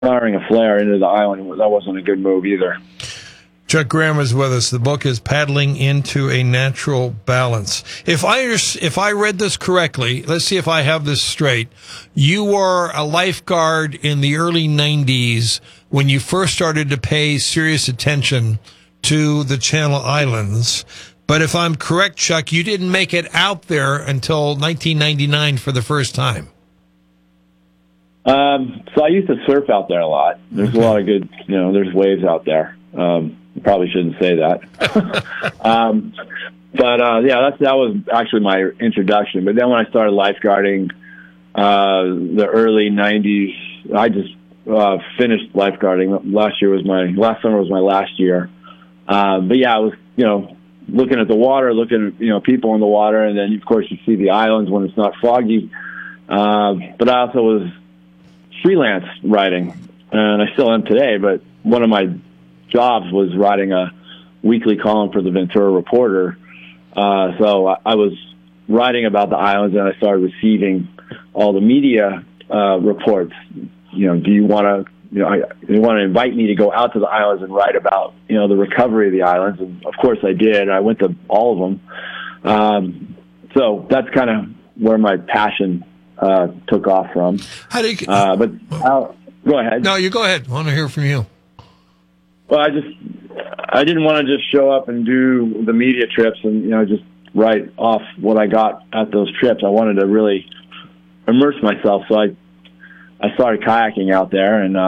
firing a flare into the island, that wasn't a good move either. Chuck Graham is with us. The book is Paddling into a Natural Balance. If I read this correctly, let's see if I have this straight. You were a lifeguard in the early 90s when you first started to pay serious attention to the Channel Islands. But if I'm correct, Chuck, you didn't make it out there until 1999 for the first time. So I used to surf out there a lot. There's a lot of good, there's waves out there. Probably shouldn't say that. That was actually my introduction. But then when I started lifeguarding, the early 90s, I just finished lifeguarding. Last summer was my last year. I was, looking at the water, looking at, people in the water, and then, of course, you see the islands when it's not foggy. But I also was freelance writing, and I still am today, but one of my jobs was writing a weekly column for the Ventura Reporter. So I was writing about the islands, and I started receiving all the media reports. Do you want to invite me to go out to the islands and write about the recovery of the islands? And of course I did. I went to all of them. So that's kind of where my passion took off from. How do you? Go ahead. No, you go ahead. I want to hear from you. Well, I didn't want to just show up and do the media trips and, just write off what I got at those trips. I wanted to really immerse myself. So I started kayaking out there, and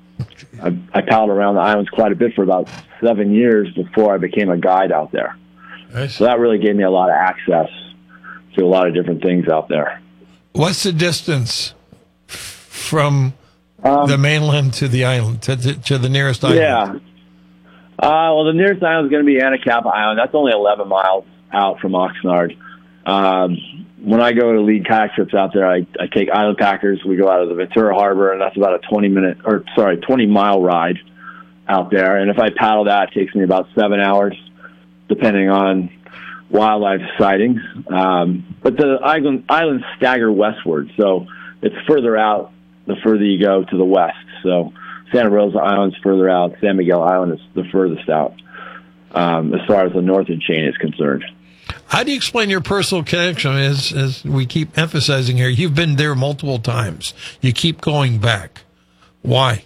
I paddled around the islands quite a bit for about 7 years before I became a guide out there. Nice. So that really gave me a lot of access to a lot of different things out there. What's the distance from the mainland to the island, to the nearest island? Yeah. Well, the nearest island is going to be Anacapa Island. That's only 11 miles out from Oxnard. When I go to lead kayak trips out there, I take island packers. We go out of the Ventura Harbor, and that's about a 20-mile ride out there. And if I paddle that, it takes me about 7 hours, depending on wildlife sightings. But the islands stagger westward, so it's further out the further you go to the west. So Santa Rosa Island's further out. San Miguel Island is the furthest out as far as the northern chain is concerned. How do you explain your personal connection? As we keep emphasizing here, you've been there multiple times. You keep going back. Why?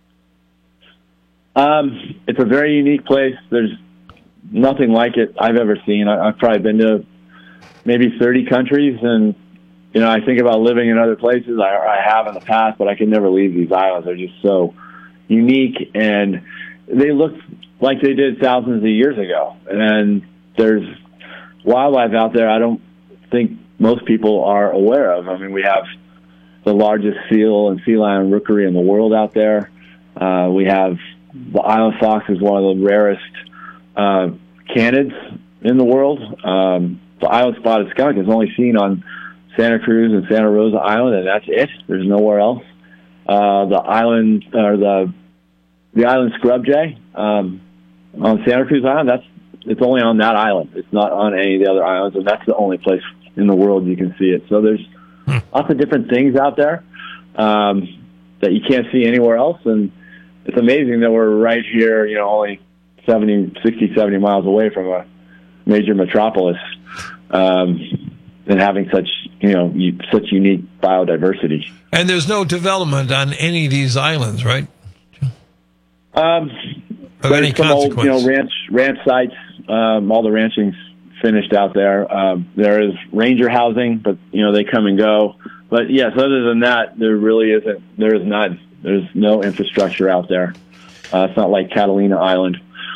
It's a very unique place. There's nothing like it I've ever seen. I've probably been to maybe 30 countries, and I think about living in other places. I have in the past, but I can never leave these islands. They're just so unique, and they look like they did thousands of years ago. And there's wildlife out there I don't think most people are aware of. I mean, we have the largest seal and sea lion rookery in the world out there. We have the island fox is one of the rarest canids in the world. The island spotted skunk is only seen on Santa Cruz and Santa Rosa Island, and that's it. There's nowhere else. The island scrub jay on Santa Cruz Island, it's only on that island. It's not on any of the other islands, and that's the only place in the world you can see it. So there's lots of different things out there that you can't see anywhere else, and it's amazing that we're right here, only 60, 70 miles away from a major metropolis, and having such unique biodiversity. And there's no development on any of these islands, right? Of any consequence? Old, ranch sites. All the ranching's finished out there. There is ranger housing, but they come and go. But yes, other than that, there really isn't. There is none. There's no infrastructure out there. It's not like Catalina Island.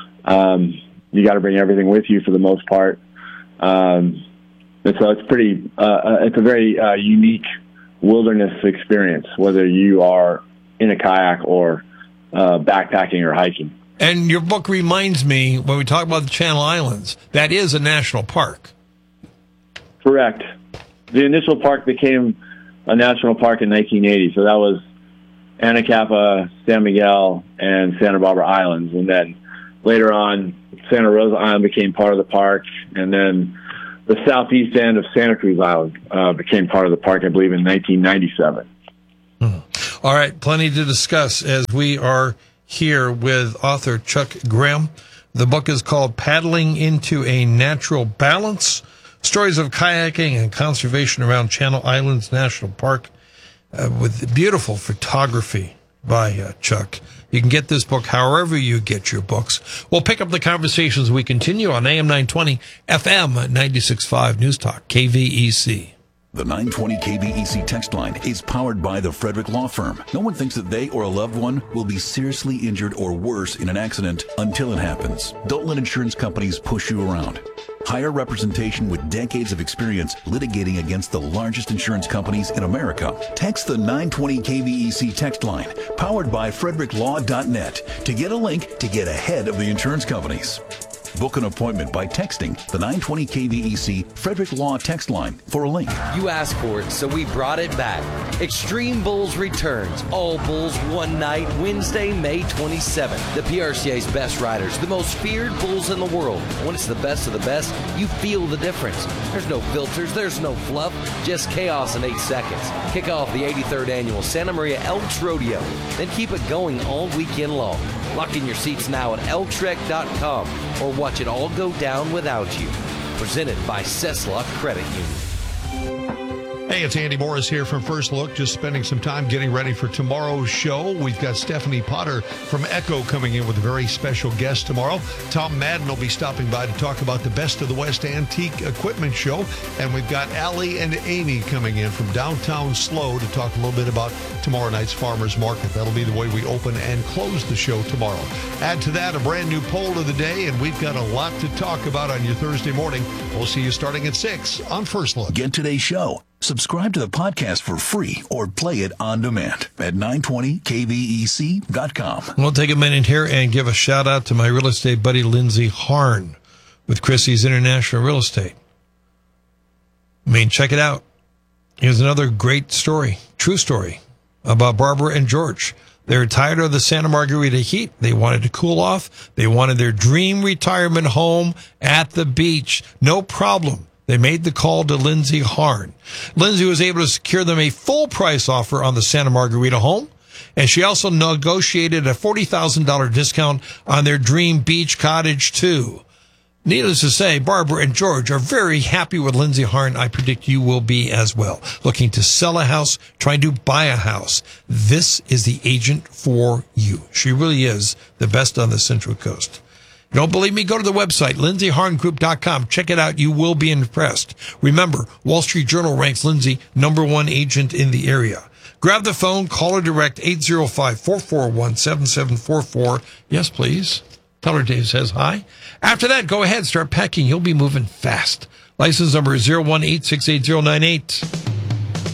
You got to bring everything with you for the most part. And so it's it's a very unique wilderness experience, whether you are in a kayak or backpacking or hiking. And your book reminds me, when we talk about the Channel Islands, that is a national park. Correct. The initial park became a national park in 1980, so that was Anacapa, San Miguel, and Santa Barbara Islands. And then later on, Santa Rosa Island became part of the park, and then the southeast end of Santa Cruz Island became part of the park, I believe, in 1997. All All right, plenty to discuss as we are here with author Chuck Graham. The book is called Paddling into a Natural Balance, Stories of Kayaking and Conservation Around Channel Islands National Park, with beautiful photography by Chuck. You can get this book however you get your books. We'll pick up the conversations we continue on AM 920, FM 96.5 News Talk, KVEC. The 920 KVEC text line is powered by the Frederick Law Firm. No one thinks that they or a loved one will be seriously injured or worse in an accident until it happens. Don't let insurance companies push you around. Hire representation with decades of experience litigating against the largest insurance companies in America. Text the 920 KVEC text line, powered by fredericklaw.net, to get a link to get ahead of the insurance companies. Book an appointment by texting the 920 KVEC Frederick Law text line for a link. You asked for it, so we brought it back. Extreme Bulls returns. All Bulls one night, Wednesday, May 27th. The PRCA's best riders, the most feared bulls in the world. When it's the best of the best, you feel the difference. There's no filters, there's no fluff, just chaos in 8 seconds. Kick off the 83rd annual Santa Maria Elks Rodeo. Then keep it going all weekend long. Lock in your seats now at elktrek.com or watch it all go down without you. Presented by Cessla Credit Union. Hey, it's Andy Morris here from First Look. Just spending some time getting ready for tomorrow's show. We've got Stephanie Potter from Echo coming in with a very special guest tomorrow. Tom Madden will be stopping by to talk about the Best of the West Antique Equipment Show. And we've got Allie and Amy coming in from downtown SLO to talk a little bit about tomorrow night's Farmers Market. That'll be the way we open and close the show tomorrow. Add to that a brand new poll of the day, and we've got a lot to talk about on your Thursday morning. We'll see you starting at 6 on First Look. Get today's show. Subscribe to the podcast for free or play it on demand at 920kvec.com. We'll take a minute here and give a shout out to my real estate buddy, Lindsay Harn, with Christie's International Real Estate. I mean, check it out. Here's another great story, true story, about Barbara and George. They were tired of the Santa Margarita heat. They wanted to cool off. They wanted their dream retirement home at the beach. No problem. They made the call to Lindsay Harn. Lindsay was able to secure them a full price offer on the Santa Margarita home, and she also negotiated a $40,000 discount on their dream beach cottage too. Needless to say, Barbara and George are very happy with Lindsay Harn. I predict you will be as well. Looking to sell a house, trying to buy a house. This is the agent for you. She really is the best on the Central Coast. Don't believe me? Go to the website, lindsayharngroup.com. Check it out. You will be impressed. Remember, Wall Street Journal ranks Lindsay #1 agent in the area. Grab the phone, call her direct, 805-441-7744. Yes, please. Tell her Dave says hi. After that, go ahead, start packing. You'll be moving fast. License number is 018688098.